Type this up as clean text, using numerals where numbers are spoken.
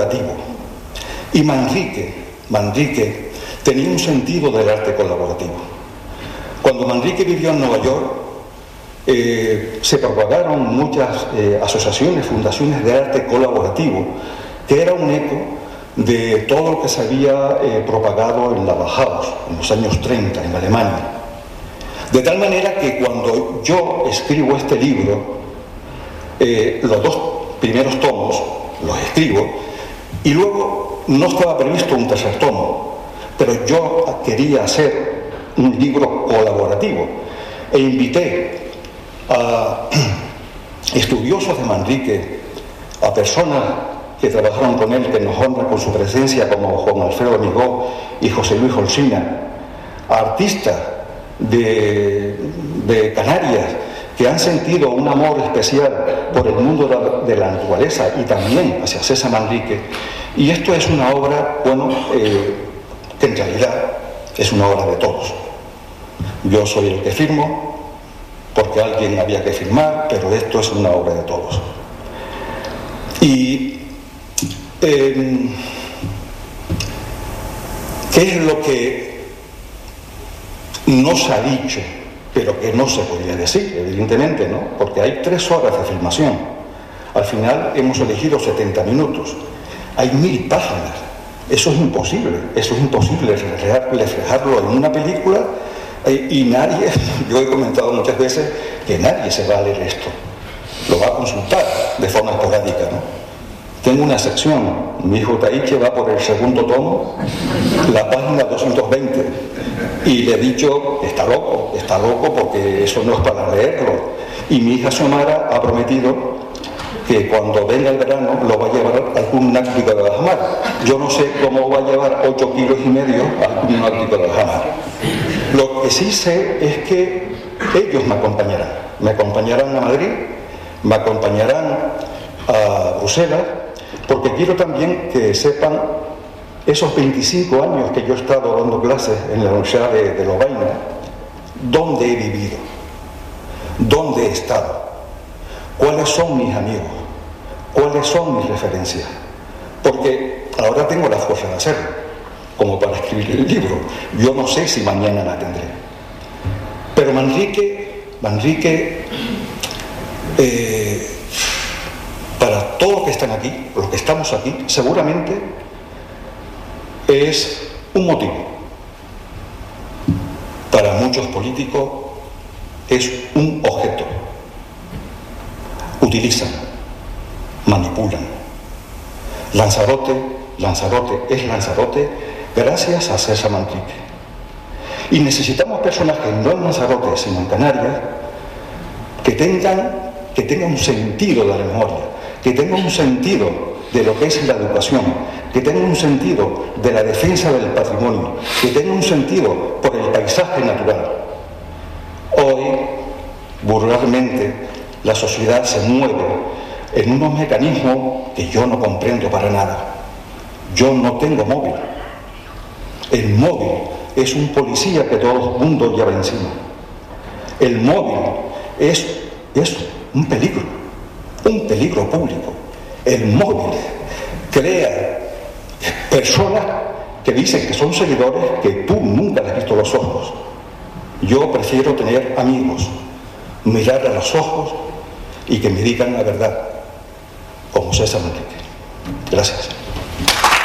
colaborativo. Y Manrique tenía un sentido del arte colaborativo. Cuando Manrique vivió en Nueva York, se propagaron muchas asociaciones, fundaciones de arte colaborativo, que era un eco de todo lo que se había propagado en la Bauhaus en los años 30 en Alemania. De tal manera que cuando yo escribo este libro, los dos primeros tomos los escribo y luego no estaba previsto un tercer tomo, pero yo quería hacer un libro colaborativo e invité a estudiosos de Manrique, a personas que trabajaron con él, que nos honran con su presencia, como Juan Alfredo Amigó y José Luis Olsina, a artistas de Canarias que han sentido un amor especial por el mundo de la naturaleza y también hacia César Manrique. Y esto es una obra, bueno, que en realidad es una obra de todos. Yo soy el que firmo, porque alguien había que firmar, pero esto es una obra de todos. Y ¿qué es lo que no se ha dicho, pero que no se podía decir, evidentemente, ¿no? Porque hay 3 horas de filmación. Al final hemos elegido 70 minutos. Hay 1000 páginas. Eso es imposible reflejarlo en una película y nadie, yo he comentado muchas veces que nadie se va a leer esto. Lo va a consultar de forma esporádica, ¿no? Tengo una sección, mi hijo Taiche va por el segundo tomo, la página 220, y le he dicho, está loco porque eso no es para leerlo. Y mi hija Xiomara ha prometido que cuando venga el verano lo va a llevar algún náutico de bajamar. Yo no sé cómo va a llevar 8,5 kilos algún náutico de bajamar. Lo que sí sé es que ellos me acompañarán a Madrid, me acompañarán a Bruselas, porque quiero también que sepan esos 25 años que yo he estado dando clases en la Universidad de Lovaina, dónde he vivido, dónde he estado, cuáles son mis amigos, cuáles son mis referencias, porque ahora tengo la fuerza de hacerlo, como para escribir el libro. Yo no sé si mañana la tendré. Pero Manrique, para todos los que están aquí, los que estamos aquí, seguramente es un motivo. Para muchos políticos es un objeto. Utilizan, manipulan. Lanzarote es Lanzarote gracias a César Manrique. Y necesitamos personajes no en Lanzarote, sino en Canarias, que tengan un sentido de la memoria, que tengan un sentido de lo que es la educación, que tengan un sentido de la defensa del patrimonio, que tengan un sentido por el paisaje natural. Hoy, vulgarmente, la sociedad se mueve en unos mecanismos que yo no comprendo para nada. Yo no tengo móvil. El móvil es un policía que todo el mundo lleva encima. El móvil es un peligro público. El móvil crea personas que dicen que son seguidores que tú nunca les has visto los ojos. Yo prefiero tener amigos, mirar a los ojos y que me digan la verdad, como César Manrique. Gracias.